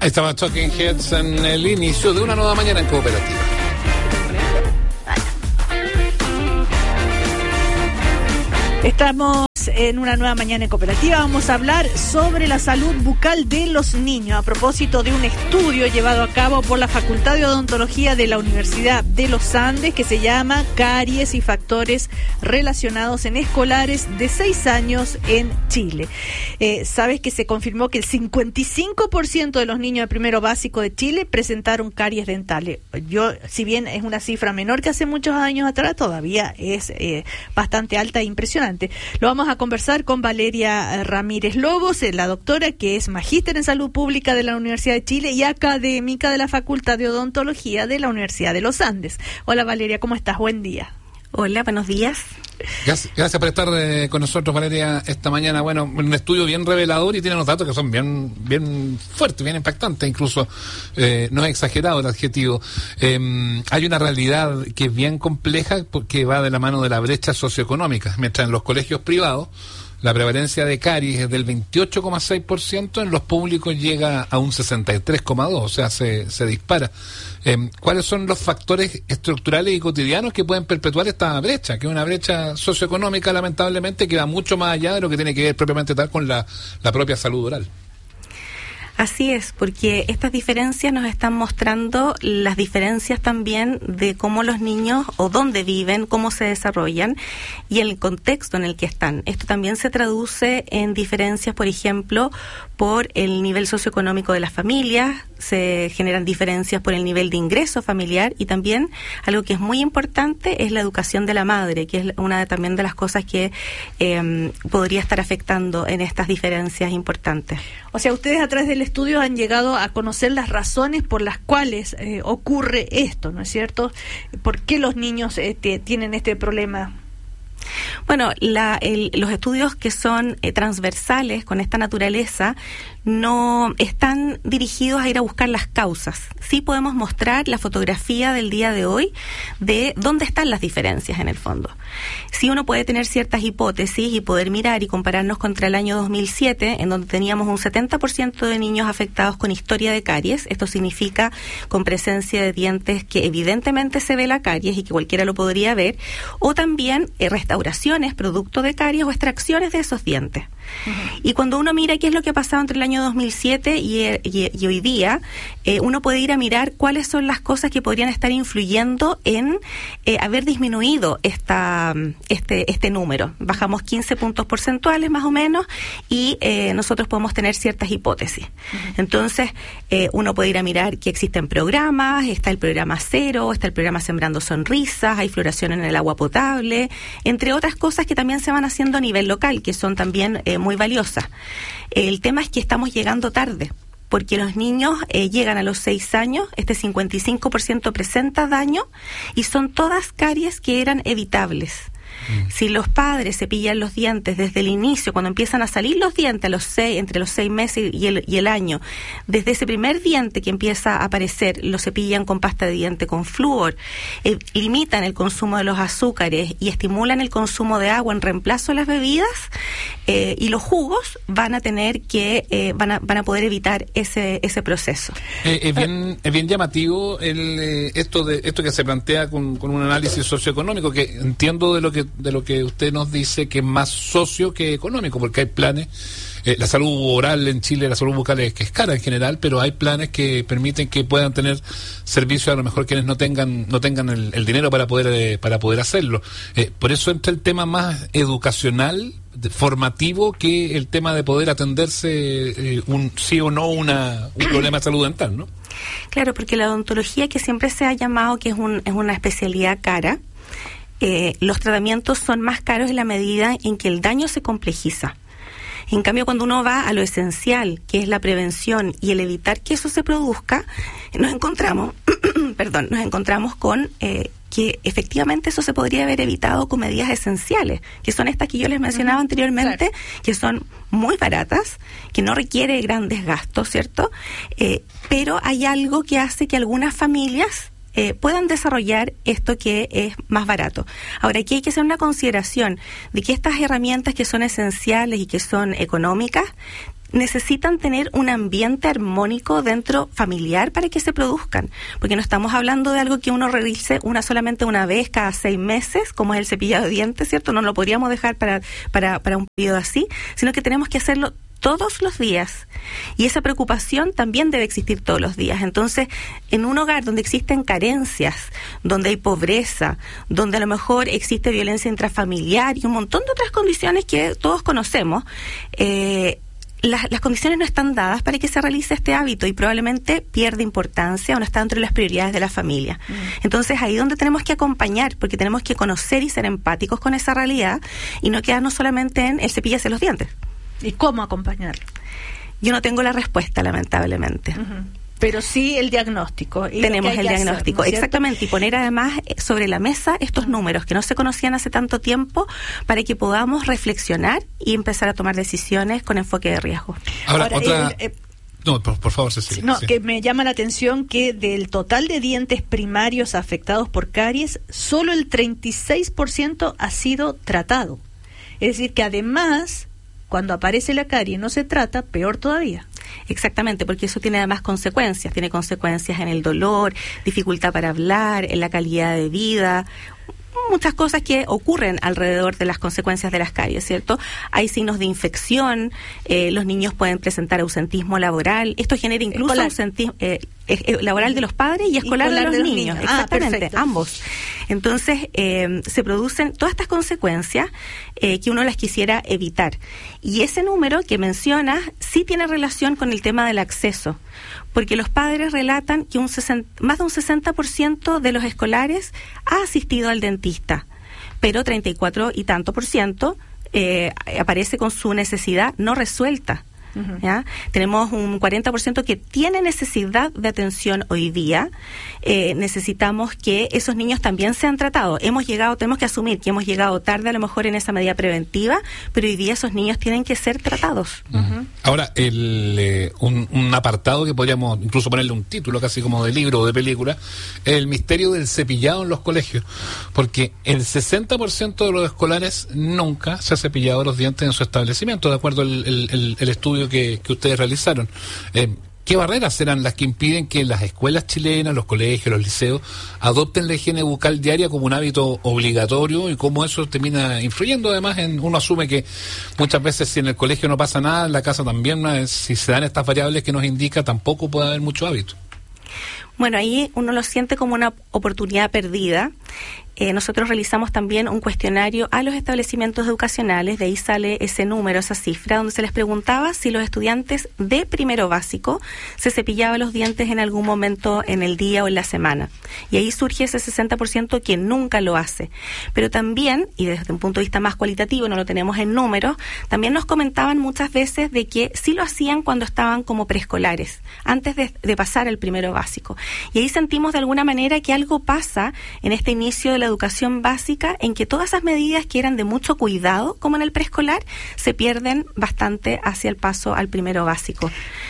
Ahí estaba Talking Heads en el inicio de una nueva mañana en Cooperativa. Estamos en una nueva mañana en Cooperativa. Vamos a hablar sobre la salud bucal de los niños a propósito de un estudio llevado a cabo por la Facultad de Odontología de la Universidad de los Andes que se llama Caries y factores relacionados en escolares de 6 años en Chile. Sabes que se confirmó que el 55% de los niños de primero básico de Chile presentaron caries dentales. Si bien es una cifra menor que hace muchos años atrás, todavía es bastante alta e impresionante. Lo vamos a conversar con Valeria Ramírez Lobos, la doctora que es magíster en salud pública de la Universidad de Chile y académica de la Facultad de Odontología de la Universidad de los Andes. Hola Valeria, ¿cómo estás? Buen día. Hola, buenos días. Gracias por estar con nosotros, Valeria, esta mañana. Bueno, un estudio bien revelador y tiene unos datos que son bien fuertes, bien impactantes, incluso no es exagerado el adjetivo. Hay una realidad que es bien compleja porque va de la mano de la brecha socioeconómica. Mientras en los colegios privados la prevalencia de caries es del 28,6%, en los públicos llega a un 63,2%, o sea, se dispara. ¿Cuáles son los factores estructurales y cotidianos que pueden perpetuar esta brecha? Que es una brecha socioeconómica, lamentablemente, que va mucho más allá de lo que tiene que ver propiamente tal con la propia salud oral. Así es, porque estas diferencias nos están mostrando las diferencias también de cómo los niños o dónde viven, cómo se desarrollan y el contexto en el que están. Esto también se traduce en diferencias, por ejemplo, por el nivel socioeconómico de las familias, se generan diferencias por el nivel de ingreso familiar y también algo que es muy importante es la educación de la madre, que es una también de las cosas que podría estar afectando en estas diferencias importantes. O sea, ustedes a través del estudio han llegado a conocer las razones por las cuales ocurre esto, ¿no es cierto? ¿Por qué los niños tienen este problema? Bueno, los estudios que son transversales con esta naturaleza no están dirigidos a ir a buscar las causas. Sí podemos mostrar la fotografía del día de hoy de dónde están las diferencias en el fondo. Sí, uno puede tener ciertas hipótesis y poder mirar y compararnos contra el año 2007, en donde teníamos un 70% de niños afectados con historia de caries. Esto significa con presencia de dientes que evidentemente se ve la caries y que cualquiera lo podría ver, o también restauraciones producto de caries o extracciones de esos dientes. Uh-huh. Y cuando uno mira qué es lo que ha pasado entre el año 2007 y hoy día, uno puede ir a mirar cuáles son las cosas que podrían estar influyendo en haber disminuido este número. Bajamos 15 puntos porcentuales más o menos y nosotros podemos tener ciertas hipótesis. Uh-huh. Entonces, uno puede ir a mirar que existen programas, está el programa Cero, está el programa Sembrando Sonrisas, hay floración en el agua potable, entre otras cosas que también se van haciendo a nivel local, que son también muy valiosas. El tema es que estamos llegando tarde, porque los niños llegan a los 6 años, este 55% presenta daño y son todas caries que eran evitables. Si los padres cepillan los dientes desde el inicio, cuando empiezan a salir los dientes entre los 6 meses y el año, desde ese primer diente que empieza a aparecer, lo cepillan con pasta de diente con flúor, limitan el consumo de los azúcares y estimulan el consumo de agua en reemplazo de las bebidas, y los jugos van a tener que van a poder evitar ese proceso. Es bien llamativo esto que se plantea con un análisis socioeconómico, que entiendo de lo que usted nos dice que es más socio que económico, porque hay planes. La salud oral en Chile, la salud bucal es cara en general, pero hay planes que permiten que puedan tener servicios, a lo mejor quienes no tengan el dinero para poder hacerlo. Por eso entra el tema más educacional, formativo, que el tema de poder atenderse sí o no un problema de salud dental, ¿no? Claro, porque la odontología, que siempre se ha llamado que es una especialidad cara, los tratamientos son más caros en la medida en que el daño se complejiza. En cambio, cuando uno va a lo esencial, que es la prevención y el evitar que eso se produzca, nos encontramos con que efectivamente eso se podría haber evitado con medidas esenciales, que son estas que yo les mencionaba anteriormente, claro, que son muy baratas, que no requiere grandes gastos, ¿cierto? Pero hay algo que hace que algunas familias puedan desarrollar esto que es más barato. Ahora, aquí hay que hacer una consideración de que estas herramientas que son esenciales y que son económicas necesitan tener un ambiente armónico dentro familiar para que se produzcan, porque no estamos hablando de algo que uno revise solamente una vez cada 6 meses, como es el cepillado de dientes, ¿cierto? No lo podríamos dejar para un periodo así, sino que tenemos que hacerlo todos los días, y esa preocupación también debe existir todos los días. Entonces, en un hogar donde existen carencias, donde hay pobreza, donde a lo mejor existe violencia intrafamiliar y un montón de otras condiciones que todos conocemos, las condiciones no están dadas para que se realice este hábito y probablemente pierde importancia o no está dentro de las prioridades de la familia. Entonces, ahí es donde tenemos que acompañar, porque tenemos que conocer y ser empáticos con esa realidad y no quedarnos solamente en el cepillarse los dientes. ¿Y cómo acompañar? Yo no tengo la respuesta, lamentablemente. Pero sí el diagnóstico. Tenemos el diagnóstico, hacer, ¿no? exactamente, y poner además sobre la mesa estos números que no se conocían hace tanto tiempo para que podamos reflexionar y empezar a tomar decisiones con enfoque de riesgo. Ahora otra... No, por favor, Cecilia. No, sí. Que me llama la atención que del total de dientes primarios afectados por caries, solo el 36% ha sido tratado. Es decir, que además, cuando aparece la carie y no se trata, peor todavía. Exactamente, porque eso tiene además consecuencias. Tiene consecuencias en el dolor, dificultad para hablar, en la calidad de vida, muchas cosas que ocurren alrededor de las consecuencias de las caries, ¿cierto? Hay signos de infección, los niños pueden presentar ausentismo laboral, esto genera incluso ausentismo laboral de los padres y escolar de los niños. Exactamente, ambos. Entonces, se producen todas estas consecuencias que uno las quisiera evitar. Y ese número que mencionas sí tiene relación con el tema del acceso, porque los padres relatan que más de un 60% de los escolares ha asistido al dentista, pero 34 y tanto por ciento aparece con su necesidad no resuelta. ¿Ya? Tenemos un 40% que tiene necesidad de atención hoy día. Necesitamos que esos niños también sean tratados. Tenemos que asumir que hemos llegado tarde a lo mejor en esa medida preventiva, pero hoy día esos niños tienen que ser tratados. Ahora, un apartado que podríamos incluso ponerle un título casi como de libro o de película, el misterio del cepillado en los colegios, porque el 60% de los escolares nunca se ha cepillado los dientes en su establecimiento, de acuerdo al estudio que ustedes realizaron. ¿Qué barreras serán las que impiden que las escuelas chilenas, los colegios, los liceos adopten la higiene bucal diaria como un hábito obligatorio, y cómo eso termina influyendo además uno asume que muchas veces si en el colegio no pasa nada, en la casa también, si se dan estas variables que nos indica, tampoco puede haber mucho hábito? Bueno, ahí uno lo siente como una oportunidad perdida. Nosotros realizamos también un cuestionario a los establecimientos educacionales, de ahí sale ese número, esa cifra, donde se les preguntaba si los estudiantes de primero básico se cepillaban los dientes en algún momento en el día o en la semana. Y ahí surge ese 60% que nunca lo hace. Pero también, y desde un punto de vista más cualitativo, no lo tenemos en números, también nos comentaban muchas veces de que sí lo hacían cuando estaban como preescolares, antes de pasar al primero básico. Y ahí sentimos de alguna manera que algo pasa en este inicio de la educación básica, en que todas esas medidas que eran de mucho cuidado, como en el preescolar, se pierden bastante hacia el paso al primero básico.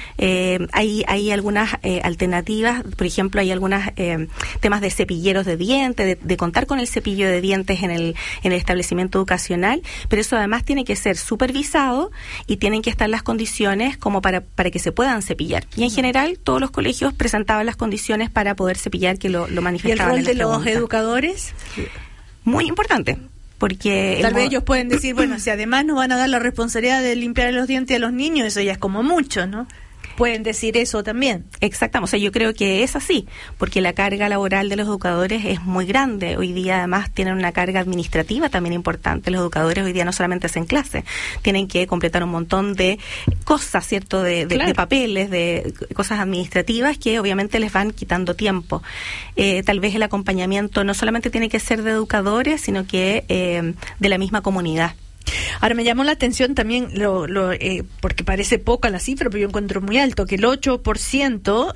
Hay algunas alternativas, por ejemplo, hay algunos temas de cepilleros de dientes, de contar con el cepillo de dientes en el establecimiento educacional, pero eso además tiene que ser supervisado y tienen que estar las condiciones como para que se puedan cepillar. Y en general, todos los colegios presentaban las condiciones para poder cepillar, que lo manifestaban. ¿Y el rol de los educadores? Muy importante. Porque tal vez ellos pueden decir, bueno, si además nos van a dar la responsabilidad de limpiar los dientes a los niños, eso ya es como mucho, ¿no? Pueden decir eso también. Exactamente, o sea, yo creo que es así, porque la carga laboral de los educadores es muy grande. Hoy día además tienen una carga administrativa también importante. Los educadores hoy día no solamente hacen clases, tienen que completar un montón de cosas, ¿cierto? De papeles, de cosas administrativas que obviamente les van quitando tiempo. Tal vez el acompañamiento no solamente tiene que ser de educadores, sino que de la misma comunidad. Ahora me llamó la atención también, porque parece poca la cifra, pero yo encuentro muy alto, que el 8%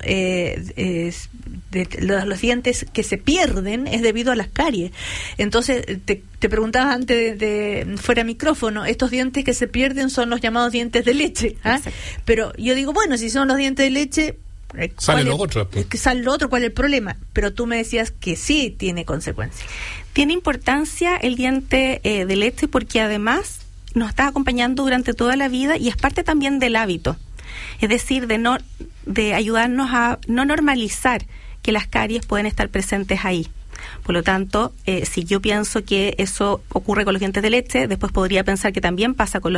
de los dientes que se pierden es debido a las caries. Entonces, te preguntaba antes de fuera micrófono, estos dientes que se pierden son los llamados dientes de leche. Pero yo digo, bueno, si son los dientes de leche, sale lo otro. Sale lo otro, ¿cuál es el problema? Pero tú me decías que sí tiene consecuencias. Tiene importancia el diente de leche porque además nos está acompañando durante toda la vida y es parte también del hábito. Es decir, de ayudarnos a no normalizar que las caries pueden estar presentes ahí. Por lo tanto, si yo pienso que eso ocurre con los dientes de leche, después podría pensar que también pasa con los